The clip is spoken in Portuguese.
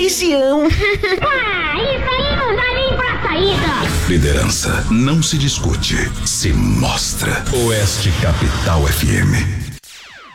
região. Isso aí não dá nem pra saída. Liderança não se discute, se mostra. Oeste Capital FM.